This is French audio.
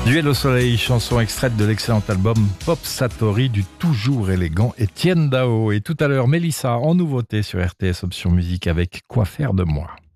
Duel au soleil, chanson extraite de l'excellent album Pop Satori du toujours élégant Étienne Dao. Et tout à l'heure, Mélissa en nouveauté sur RTS Option Musique avec Quoi faire de moi.